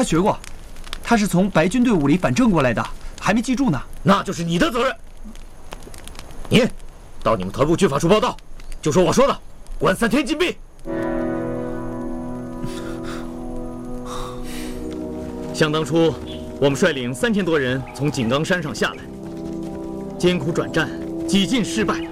学过，他是从白军队伍里反正过来的，还没记住呢。 那就是你的责任。你到你们团部军法处报道，就说我说的，关3天禁闭。想当初，我们率领3000多人从井冈山上下来，艰苦转战，几近失败。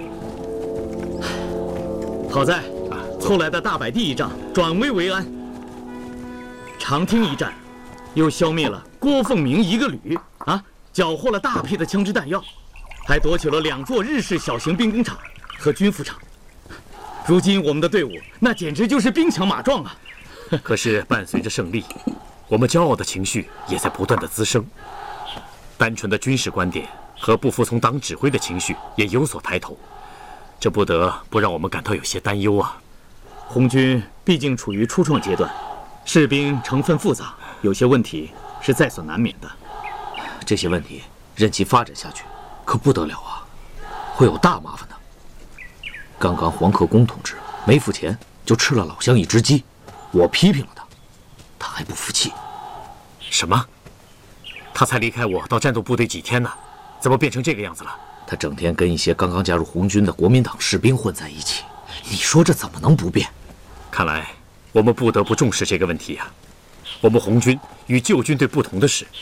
好在后来的大柏地一仗转危为安，长汀一战又消灭了郭凤鸣一个旅缴获了大批的枪支弹药，还夺取了2座日式小型兵工厂和军服厂。如今我们的队伍那简直就是兵强马壮啊！ 可是伴随着胜利，我们骄傲的情绪也在不断的滋生，单纯的军事观点和不服从党指挥的情绪也有所抬头，这不得不让我们感到有些担忧啊。 红军毕竟处于初创阶段，士兵成分复杂，有些问题是在所难免的。 这些问题任其发展下去，可不得了啊，会有大麻烦的。刚刚黄克功同志没付钱就吃了老乡一只鸡，我批评了他，他还不服气。 什么？他才离开我到战斗部队几天呢，怎么变成这个样子了？ 他整天跟一些刚刚加入红军的国民党士兵混在一起，你说这怎么能不变？ 看来我们不得不重视这个问题啊。我们红军与旧军队不同的是，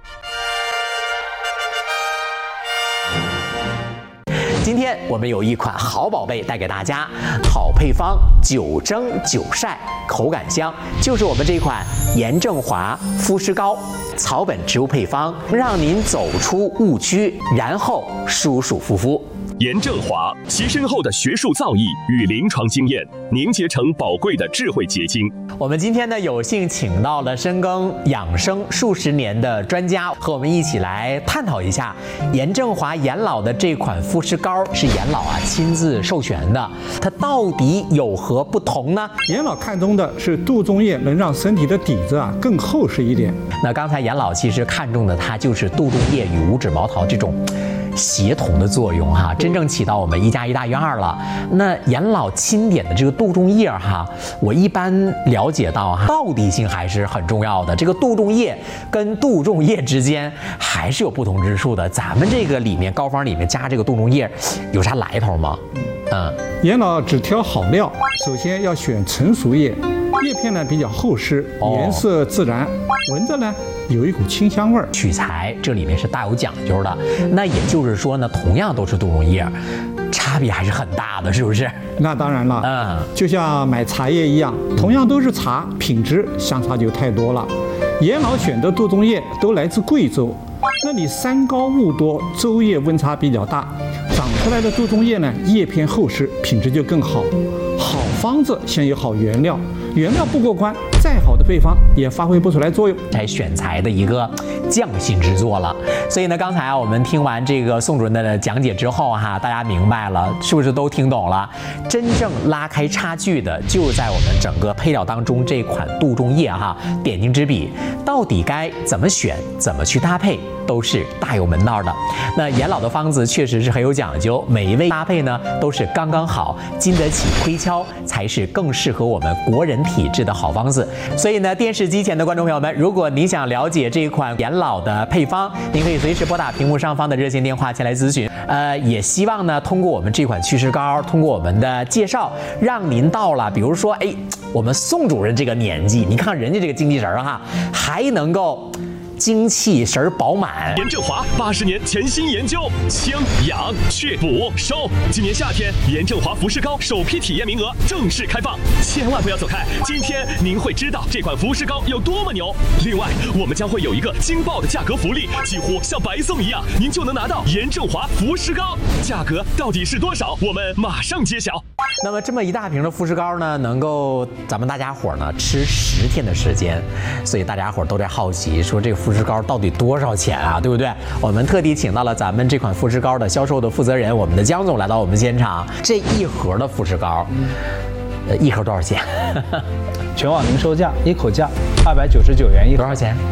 今天我们有一款好宝贝带给大家，好配方9蒸9晒，口感香，就是我们这款严正华肤施膏草本植物配方，让您走出误区，然后舒舒服服。 严正华其深厚的学术造诣与临床经验凝结成宝贵的智慧结晶。 我们今天呢有幸请到了深耕养生数十年的专家，和我们一起来探讨一下严正华严老的这款肤施膏是严老亲自授权的，它到底有何不同呢？ 严老看中的是杜仲叶能让身体的底子更厚实一点。 那刚才严老其实看中的它就是杜仲叶与五指毛桃这种协同的作用真正起到我们1+1大于2了。那严老钦点的这个杜仲叶我一般了解到道地性还是很重要的。这个杜仲叶跟杜仲叶之间还是有不同之处的。咱们这个里面膏方里面加这个杜仲叶有啥来头吗？ 严老只挑好料，首先要选成熟叶，叶片呢比较厚实，颜色自然，闻着呢有一股清香味儿。 取材这里面是大有讲究的。那也就是说呢，同样都是杜仲叶，差别还是很大的，是不是？ 那当然了，就像买茶叶一样，同样都是茶，品质相差就太多了。严老选的杜仲叶都来自贵州，那里山高雾多，昼夜温差比较大，长出来的杜仲叶呢，叶片厚实，品质就更好。好方子先有好原料，原料不过关，再好的配方也发挥不出来作用。 才选材的一个匠心之作了。所以呢，刚才我们听完这个宋主任的讲解之后大家明白了，是不是都听懂了？真正拉开差距的就在我们整个配料当中这款杜仲叶点睛之笔，到底该怎么选，怎么去搭配，都是大有门道的。那严老的方子确实是很有讲究，每一位搭配呢都是刚刚好，经得起推敲，才是更适合我们国人体质的好方子。所以呢，电视机前的观众朋友们，如果你想了解这一款严老的配方，您可以随时拨打屏幕上方的热线电话前来咨询。也希望呢，通过我们这款祛湿膏，通过我们的介绍，让您到了比如说我们宋主任这个年纪，你看人家这个精气神还能够精气神饱满。 严正华80年潜心研究，清养祛补收。今年夏天，严正华肤施膏首批体验名额正式开放，千万不要走开！今天您会知道这款肤施膏有多么牛。另外，我们将会有一个惊爆的价格福利，几乎像白送一样，您就能拿到严正华肤施膏。价格到底是多少？我们马上揭晓。 那么这么一大瓶的肤施膏呢，能够咱们大家伙呢吃10天的时间，所以大家伙都在好奇说这个肤施膏到底多少钱对不对？我们特地请到了咱们这款肤施膏的销售的负责人，我们的江总来到我们现场。这一盒的肤施膏，一盒多少钱？ 全网零售价一口价299元一盒。 多少钱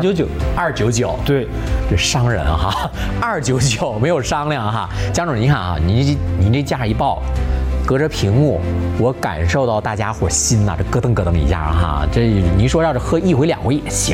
？299。 对， 这商人299没有商量江总，您看您这价一报，隔着屏幕，我感受到大家伙心这咯噔咯噔一下这您说要是喝1回2回也行。